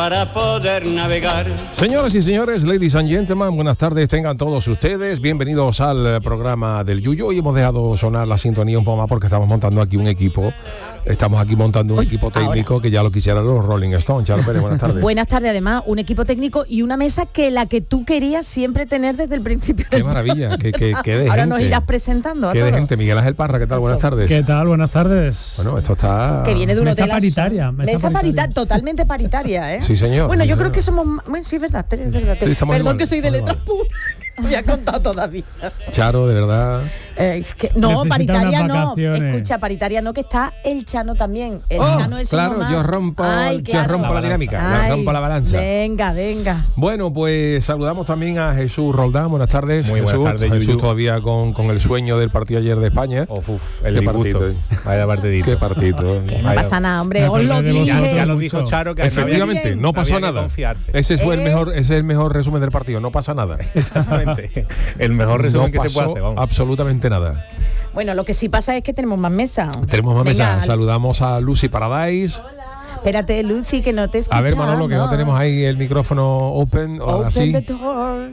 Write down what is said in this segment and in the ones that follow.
para poder navegar. Señoras y señores, ladies and gentlemen, buenas tardes tengan todos ustedes. Bienvenidos al programa del Yuyu. Hoy hemos dejado sonar la sintonía un poco más porque estamos montando aquí un equipo. Estamos aquí montando un equipo técnico ahora, que ya lo quisieran los Rolling Stones. Charo Pérez, buenas tardes. Buenas tardes, además, un equipo técnico y una mesa la que tú querías siempre tener desde el principio. Qué maravilla, qué de ahora gente. nos irás presentando a Qué de todos. gente. Miguel Ángel Parra, ¿qué tal? Eso. Buenas tardes. ¿Qué tal? Buenas tardes. Bueno, esto está... Que viene de un Mesa hotel paritaria. Mesa paritaria, totalmente paritaria, ¿eh? Sí, señor. Bueno, sí, yo señor. creo que somos... Bueno, sí, es verdad. Sí, estamos Perdón igual, que soy de estamos letras puras. No había contado todavía. Charo, de verdad. Es que, no, Necesita paritaria unas no. vacaciones. Escucha, paritaria no, que está el Chano también. El Chano es claro, uno más. yo rompo la dinámica, Ay, rompo la balanza. Venga. Bueno, pues saludamos también a Jesús Roldán. Buenas tardes. Muy buenas Jesús. tardes, Jesús Yuyu. todavía con el sueño del partido ayer de España. El Qué disgusto. partido. Vaya partidito. Qué partido. No pasa nada, hombre. Me Os lo acordé de dije. Ya lo dijo Charo que Efectivamente, no pasó había que nada. confiarse. Ese fue ese es el mejor resumen del partido. No pasa nada. Exactamente. El mejor resumen No que se puede pasó hacer. Vamos. absolutamente nada. Bueno, lo que sí pasa es que tenemos más mesa. Tenemos más Venga, mesa. Saludamos a Lucy Paradise. Espérate, Lucy, que no te escuchamos. A ver, Manolo, que no tenemos ahí el micrófono open. Ahora Open sí. the door.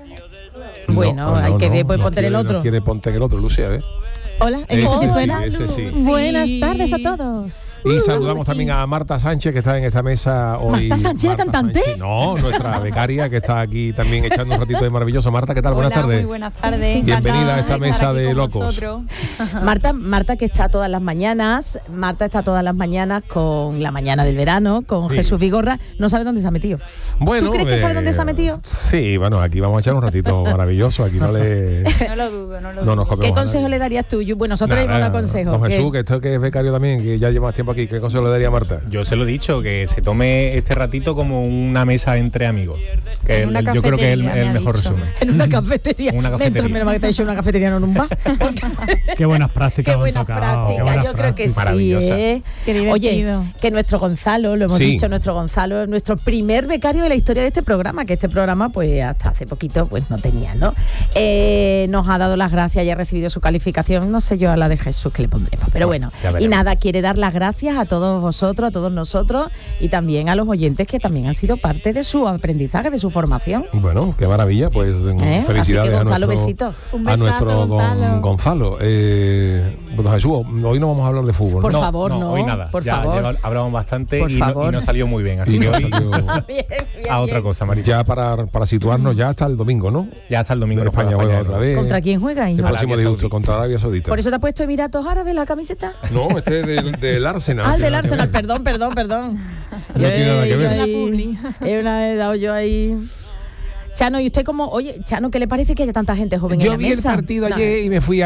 Bueno, hay que ver, pues ponte en el otro. No quiere ponte en el otro, Lucy, a ver. Hola, Ese ¿cómo sí, suena? ese sí. Buenas tardes a todos. Y saludamos también a Marta Sánchez, que está en esta mesa hoy. ¿Marta Sánchez, la cantante? Sánchez. No, nuestra becaria, que está aquí también echando un ratito de maravilloso. Marta, ¿qué tal? Buenas tardes. Muy buenas tardes. Bienvenida a esta Encantada de mesa estar aquí de con locos. vosotros. Marta que está todas las mañanas. Marta está todas las mañanas con la mañana del verano, con Sí. Jesús Vigorra. No sabe dónde se ha metido. Bueno, ¿Tú crees que sabe dónde se ha metido? Sí, bueno, aquí vamos a echar un ratito maravilloso. Aquí no le... No lo dudo, no lo No dudo. nos ¿Qué comemos a consejo nadie. le darías tú? Bueno, nosotros le hemos dado consejos. Don ¿Qué? Jesús, que esto que es becario también, que ya lleva más tiempo aquí, ¿qué consejo le daría a Marta? Yo se lo he dicho, que se tome este ratito como una mesa entre amigos. Que En una yo creo que es cafetería, me el ha mejor dicho. resumen. En una cafetería. Una cafetería. Dentro, menos mal que te ha dicho una cafetería, no en un bar. Qué buenas prácticas. Qué han buenas tocado, prácticas, qué buenas yo creo que sí, Maravillosa. ¿eh? Qué Oye, divertido. que nuestro Gonzalo, lo hemos Sí. dicho, nuestro Gonzalo es nuestro primer becario de la historia de este programa, que este programa, pues hasta hace poquito, pues no tenía, ¿no? Nos ha dado las gracias y ha recibido su calificación, no sé yo a la de Jesús que le pondremos, pero bueno. Ya Y veremos. nada, quiere dar las gracias a todos vosotros, a todos nosotros y también a los oyentes que también han sido parte de su aprendizaje, de su formación. Bueno, qué maravilla, pues Así felicidades que, Gonzalo, a nuestro, besito. Un a besazo, nuestro don Gonzalo. Don Jesús, hoy no vamos a hablar de fútbol, Por ¿no? favor, no, hoy nada. por ya favor. hablamos bastante Por y no favor. salió muy bien. Así Y que no hoy salió- Bien, a otra bien. cosa, Marita. Ya para situarnos ya hasta el domingo, ¿no? Ya hasta el domingo. nos España juega juega España, otra ¿no? vez. ¿Contra quién juega? El hijo? próximo Arabia disgusto, Saudita. contra Arabia Saudita. ¿Por eso te ha puesto Emiratos Árabes la camiseta? No, este es del Arsenal. Ah, el que del nada que Arsenal, ver. perdón. No tiene nada que ver. La publi. He dado yo ahí. Chano, ¿y usted cómo? Oye, Chano, ¿qué le parece que haya tanta gente joven en Yo la vi el mesa? partido No. ayer y me fui a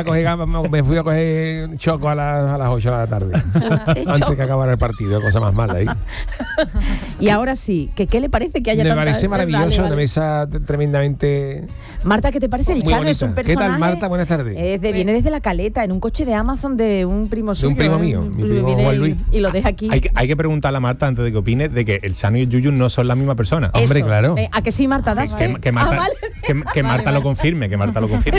coger choco a las 8 de la tarde. Antes choco. que acabara el partido, cosa más mala ahí. Y ahora sí, ¿qué le parece que haya Me tanta parece maravilloso, Vale. una mesa tremendamente... Marta, ¿qué te parece? El Muy Chano bonita. es un ¿Qué personaje. tal, Marta? Buenas tardes. Viene desde La Caleta, en un coche de Amazon de un primo suyo. un primo mío, mi primo Viene Juan y- Luis. Y lo deja aquí. Hay que preguntarle a Marta antes de que opine de que el Chano y el Yuyu no son la misma persona. Eso. Hombre, claro. ¿A que sí, Marta? ¿Das fe? Que Marta, Ah, vale. que Marta lo confirme, que Marta lo confirme.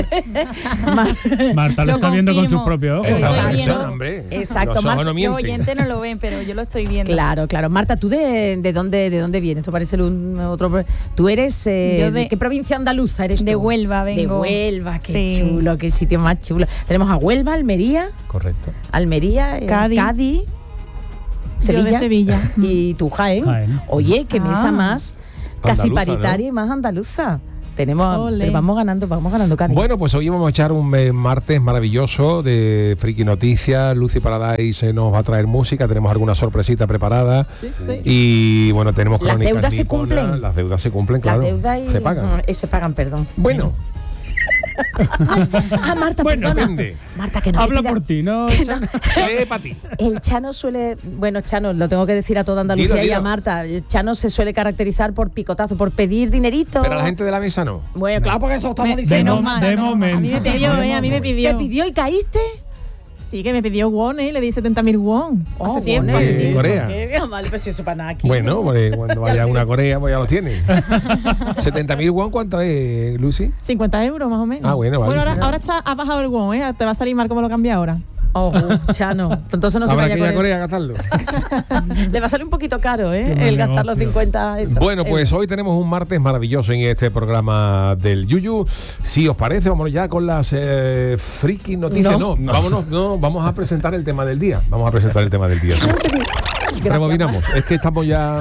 Marta lo Lo está viendo con sus confirmo. propios ojos. Esa Exacto. persona, hombre. Exacto, Los ojos Marta, no Los mienten. oyentes no lo ven, pero yo lo estoy viendo. Claro. Marta, ¿tú de dónde vienes? Esto parece otro... ¿Tú eres... Yo ¿de qué provincia andaluza eres tú? De Huelva vengo. De Huelva, qué Sí. chulo, qué sitio más chulo. Tenemos a Huelva, Almería, Correcto. Cádiz, Yo de Sevilla, Sevilla. y tú, Jaén. Jaén. Oye, qué mesa más casi Andaluza, paritaria y más andaluza. Tenemos, Ole. pero vamos ganando Cádiz. Bueno, pues hoy vamos a echar un martes maravilloso de Friki Noticias. Lucy Paradise nos va a traer música, tenemos alguna sorpresita preparada. Sí, sí. Y bueno, tenemos ¿Las crónicas deudas se niponas. cumplen? Las deudas se cumplen, claro. Las deudas y... se pagan. Se pagan, perdón. Bueno, Ah, Marta, Bueno, perdona. depende. Marta, que no Habla le pida- por ti, ¿no? para ti. El Chano suele, bueno, Chano, lo tengo que decir a toda Andalucía Dilo, y a dilo. Marta. El Chano se suele caracterizar por picotazo, por pedir dinerito. Pero a la gente de la mesa no. Bueno, claro, porque eso estamos Me- diciendo. de menos mo- mal, de no. momento. A mí me pidió, a mí me ¿Te pidió. pidió y caíste? Sí, que me pidió won, le di 70.000 won. Hace tiempo. won, hace ¿de tiempo. Corea? Vale, pues eso para nada aquí. Bueno, pues cuando vaya a una Corea, pues ya lo tiene. 70.000 won, ¿cuánto es, Lucy? 50 euros más o menos. Ah, bueno, vale. Bueno, ahora ha bajado el won, ¿eh? Te va a salir mal como lo cambia ahora. Oh, Chano. Entonces no se Habrá vaya que ir a con Corea a gastarlo. Le va a salir un poquito caro, Qué ¿eh? mal El gastar los negocio. 50. Eso. Bueno, pues hoy tenemos un martes maravilloso en este programa del Yuyu. Si os parece, vámonos ya con las friki noticias. No. Vamos a presentar el tema del día. Rebobinamos. Es que estamos ya...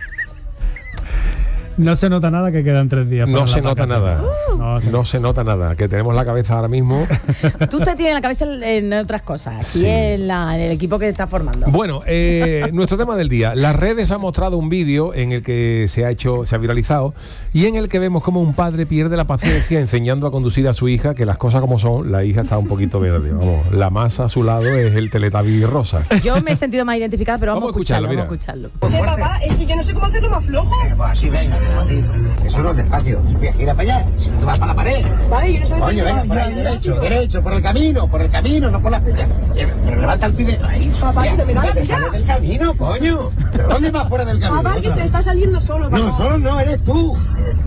No se nota nada que quedan 3 días. No para se las nota vacaciones. nada. No se nota nada. Que tenemos la cabeza ahora mismo. Tú te tienes la cabeza en otras cosas, aquí Sí. en el equipo que te estás formando. Bueno, nuestro tema del día. Las redes han mostrado un vídeo en el que se ha viralizado y en el que vemos como un padre pierde la paciencia enseñando a conducir a su hija, que las cosas como son, la hija está un poquito verde. Vamos, la masa a su lado es el Teletubby rosa. Yo me he sentido más identificada, pero vamos a escucharlo. mira. Vamos a escucharlo. Papá, es que yo no sé cómo hacerlo más flojo. Pues así, venga, eso no es despacio. Sofía, gira para allá. Si no te vas para la pared. Vale, yo no sé. Coño, venga, por ahí, derecho, por el camino, no por la playa. Pero levanta el pie. Ahí, Papá, Sofía, que no me da la se te vida. sale del camino, coño. ¿Pero dónde vas fuera del camino? Papá, que se está saliendo solo, papá. No, solo no, eres tú.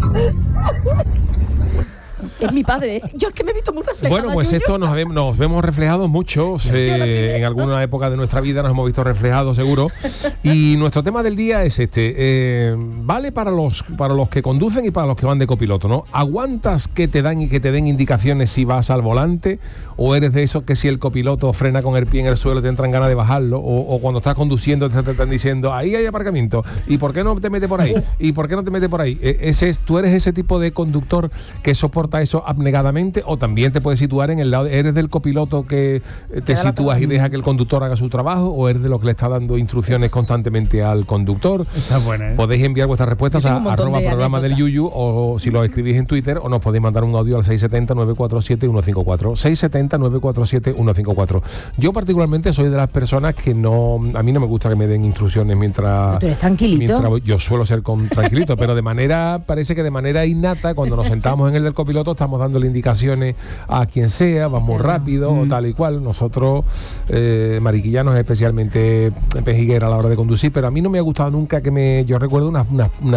Es mi padre, ¿eh? Yo es que me he visto muy reflejada. Bueno, pues Yuyu. esto nos vemos reflejados muchos. En alguna época de nuestra vida nos hemos visto reflejados, seguro. Y nuestro tema del día es este. Vale para los que conducen y para los que van de copiloto, ¿no? ¿Aguantas que te den indicaciones si vas al volante? ¿O eres de esos que si el copiloto frena con el pie en el suelo te entran ganas de bajarlo? ¿O cuando estás conduciendo te están diciendo, ahí hay aparcamiento, ¿y por qué no te metes por ahí? ¿Y por qué no te metes por ahí? ¿Tú eres ese tipo de conductor que soporta eso abnegadamente? ¿O también te puedes situar en el lado, eres del copiloto que te sitúas y deja que el conductor haga su trabajo? ¿O eres de los que le está dando instrucciones constantemente al conductor? Está buena, ¿eh? Podéis enviar vuestras respuestas Yo a tengo un montón de @programa del anécdotas. Yuyu, o si lo escribís en Twitter, o nos podéis mandar un audio al 670-947-154. 670-947-154. Yo particularmente soy de las personas que a mí no me gusta que me den instrucciones mientras... ¿Tú eres tranquilito? Yo suelo ser tranquilito, pero parece que de manera innata, cuando nos sentamos en el del copiloto, estamos dándole indicaciones a quien sea, vas muy rápido, o tal y cual. Nosotros, mariquillanos, especialmente pejiguera a la hora de conducir, pero a mí no me ha gustado nunca yo recuerdo una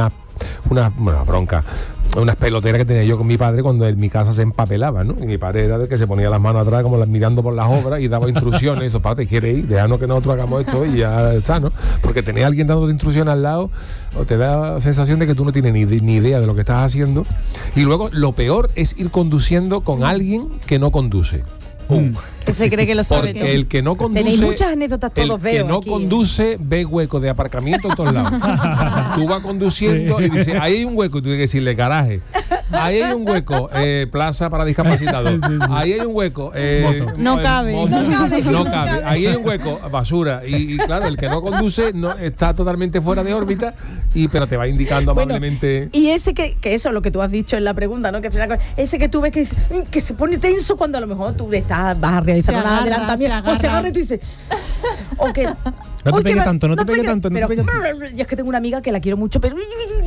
bronca, unas peloteras que tenía yo con mi padre cuando en mi casa se empapelaba, ¿no? Y mi padre era del que se ponía las manos atrás como mirando por las obras y daba instrucciones. Eso, padre, ¿te quieres ir? Déjanos que nosotros hagamos esto y ya está, ¿no? Porque tener a alguien dándote instrucciones al lado o te da la sensación de que tú no tienes ni idea de lo que estás haciendo. Y luego lo peor es ir conduciendo con alguien que no conduce. Que se cree que lo sabe todo. Porque el que no conduce... Tenéis muchas anécdotas todos, el que veo no aquí, conduce ve hueco de aparcamiento en todos lados. Tú vas conduciendo y dices, ahí hay un hueco, y tú tienes que decirle garaje. Ahí hay un hueco, plaza para discapacitados. Ahí hay un hueco, No cabe. No cabe. Ahí hay un hueco, basura. Y claro, el que no conduce está totalmente fuera de órbita, pero te va indicando Bueno, amablemente. y ese que eso es lo que tú has dicho en la pregunta, ¿no? Que ese que tú ves que dices, que se pone tenso cuando a lo mejor tú vas a realizar Se un agarra, adelantamiento, o se agarra y tú dices, o que No te Oye, pegue tanto, no te pegue tanto, no te pero, pegue y es que tengo una amiga que la quiero mucho, pero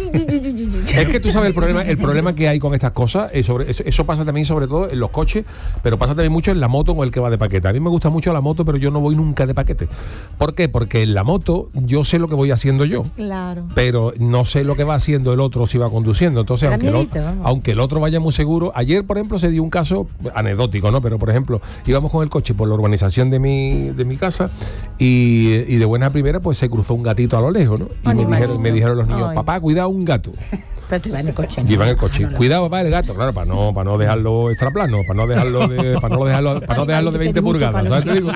Es que tú sabes el problema que hay con estas cosas. Eso pasa también sobre todo en los coches, pero pasa también mucho en la moto con el que va de paquete. A mí me gusta mucho la moto, pero yo no voy nunca de paquete. ¿Por qué? Porque en la moto yo sé lo que voy haciendo yo, Claro. pero no sé lo que va haciendo el otro si va conduciendo. Entonces, aunque el otro vaya muy seguro. Ayer, por ejemplo, se dio un caso anecdótico, ¿no? Pero, por ejemplo, íbamos con el coche por la urbanización de mi casa y de buena primera pues se cruzó un gatito a lo lejos, ¿no? Y me dijeron los niños, papá, cuidado, un gato. Pero tú ibas en el coche. Yo iba en el coche. Cuidado, papá, el gato, claro, para no dejarlo extraplano, para no dejarlo de 20 pulgadas, ¿sabes? Te digo.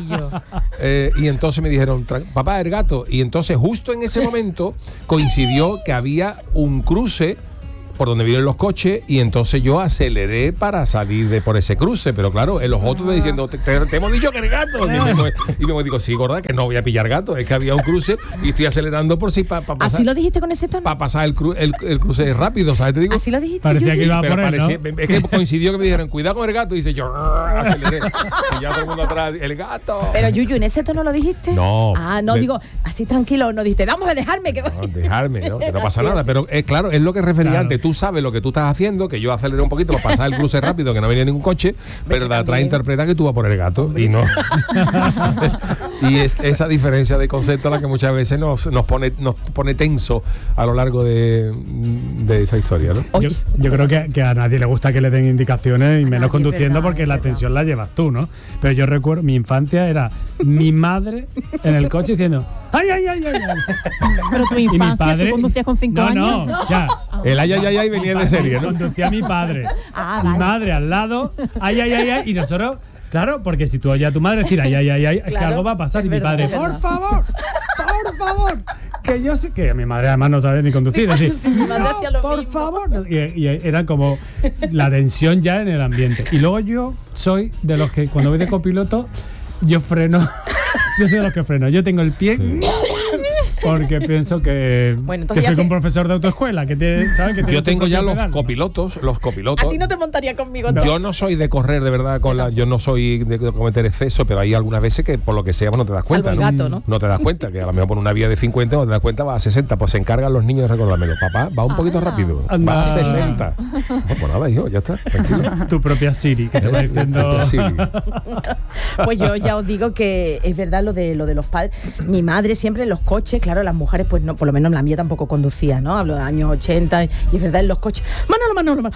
Y entonces me dijeron, papá, el gato. Y entonces justo en ese momento coincidió que había un cruce por donde vienen los coches y entonces yo aceleré para salir por ese cruce, pero claro, los otros diciendo, te hemos dicho que eres gato. Y me digo, sí, gorda, que no voy a pillar gato, es que había un cruce y estoy acelerando por si para pasar. ¿Así lo dijiste con ese tono? Para pasar el cruce rápido, ¿sabes? Te digo. ¿Así lo dijiste? Parecía que iba a Pero poner, parecía, ¿no? es que coincidió que me dijeron, cuidado con el gato, y dice yo, aceleré. Y ya todo el mundo atrás, el gato. Pero Yuyu, ¿en ese tono lo dijiste? No. Ah, no, digo, así tranquilo, no dijiste, vamos a dejarme que No, dejarme, ¿no? Que no pasa nada. Pero claro, es lo que refería antes. Tú sabes lo que tú estás haciendo, que yo aceleré un poquito para pasar el cruce rápido, que no venía ningún coche, pero de atrás interpreta que tú vas por el gato y no. Y esa diferencia de concepto la que muchas veces nos pone tenso a lo largo de esa historia, ¿no? Yo creo que a nadie le gusta que le den indicaciones y menos nadie, conduciendo, verdad, porque la verdad. tensión la llevas tú, ¿no? Pero yo recuerdo, mi infancia era mi madre en el coche diciendo ¡ay, ay, ay, ay! Pero tu Y mi infancia, padre... ¿tú conducías con 5 años? No, ya. El ay venía de serie, ¿no? Conducía mi padre. Ah, Mi vale. madre al lado, ay, ay, ay, ay, y nosotros... Claro, porque si tú oyes a tu madre decir ay, ay, ay, ay, es que Claro, algo va a pasar. es Y mi verdad, padre, es verdad. por favor, que yo sé que mi madre además no sabe ni conducir. Es decir, Mi madre hacía lo por mismo. favor. Y era como la tensión ya en el ambiente. Y luego yo soy de los que cuando voy de copiloto, yo freno. Yo soy de los que freno. Yo tengo el pie. Porque pienso que, Bueno, que entonces soy ya un sé. profesor de autoescuela, que tiene, ¿sabes? Que tiene Yo tu tengo ya propio los pedal, ¿no? copilotos. A ti no te montaría conmigo. Yo no soy de correr de verdad yo no soy de cometer exceso, pero hay algunas veces que por lo que sea no te das cuenta. Salvo el gato, ¿no? No te das cuenta, que a lo mejor por una vía de 50 no te das cuenta, va a 60, pues se encargan los niños de recordármelo. Papá, va un poquito rápido, Anda. va a 60. Pues nada, hijo, ya está, tranquilo. Tu propia Siri, que te va diciendo... Sí. Pues yo ya os digo que es verdad lo de los padres. Mi madre siempre en los coches, claro, las mujeres, pues no, por lo menos la mía tampoco conducía, ¿no? Hablo de años 80, y es verdad en los coches. Manolo,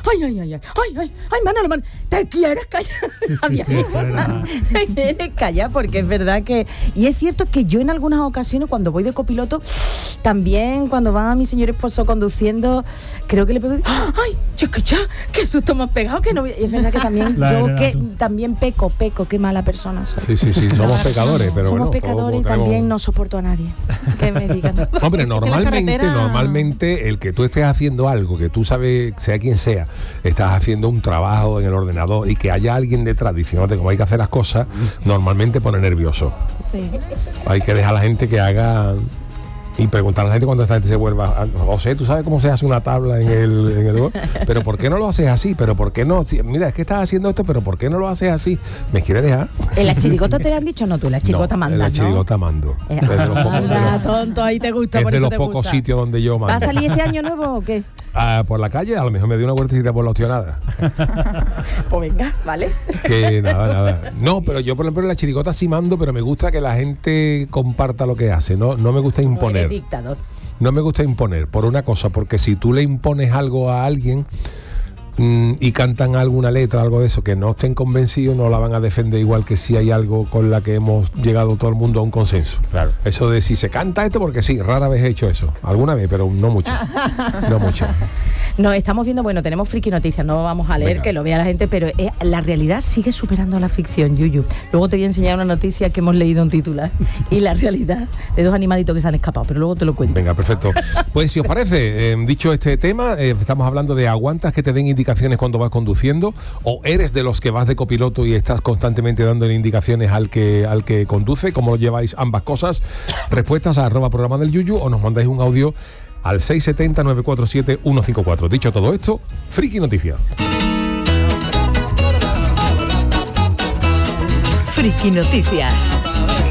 ay, Manolo, ¿te quieres callar? Sí, eso era... Te quieres callar, porque es verdad que... Y es cierto que yo en algunas ocasiones, cuando voy de copiloto, también cuando va mi señor esposo conduciendo, creo que le pego, ay, chica, ya, qué susto me has pegado, que no... Y es verdad que también La yo heredad que tú. también peco, qué mala persona soy. Sí, somos pecadores, pero Somos bueno. pecadores y todos también tenemos- no soporto a nadie. Que me digan. Hombre, normalmente, carretera- normalmente el que tú estés haciendo algo, que tú sabes, sea quien sea, estás haciendo un trabajo en el ordenador y que haya alguien detrás diciéndote cómo hay que hacer las cosas, normalmente pone nervioso. Sí. Hay que dejar a la gente que haga y preguntar a la gente cuando esta gente se vuelva. José, ¿tú sabes cómo se hace una tabla en el pero ¿por qué no lo haces así? ¿Pero por qué no? Mira, es que estás haciendo esto, pero ¿por qué no lo haces así? ¿Me quieres dejar? ¿En la chirigota te la han dicho? No, tú, la chirigota No, mandas, en la ¿no? chirigota mando. Es de los pocos- Anda, tonto, ahí te gusta, es por de eso los te pocos gusta. sitios donde yo mando. ¿Va a salir este año nuevo o qué? Por la calle, a lo mejor me dio una vueltecita por la opcionada. Pues venga, ¿vale? Que nada. No, pero yo por ejemplo en la chirigota sí mando, pero me gusta que la gente comparta lo que hace, no me gusta No imponer. eres dictador. No me gusta imponer, por una cosa, porque si tú le impones algo a alguien y cantan alguna letra, algo de eso, que no estén convencidos, no la van a defender igual que si hay algo con la que hemos llegado todo el mundo a un consenso. Claro. Eso de si se canta esto, porque sí, rara vez he hecho eso. Alguna vez, pero no mucho. No mucho. No, estamos viendo, bueno, tenemos friki noticias, no vamos a leer, Venga. que lo vea la gente, pero la realidad sigue superando a la ficción, Yuyu. Luego te voy a enseñar una noticia que hemos leído en titular y la realidad de dos animalitos que se han escapado, pero luego te lo cuento. Venga, perfecto. Pues si os parece, dicho este tema, estamos hablando de aguantas que te den indicaciones cuando vas conduciendo, o eres de los que vas de copiloto y estás constantemente dándole indicaciones al que conduce. ¿Cómo lo lleváis ambas cosas? Respuestas a @programa del Yuyu, o nos mandáis un audio al 670-947-154. Dicho todo esto, friki noticias. Friki Noticias.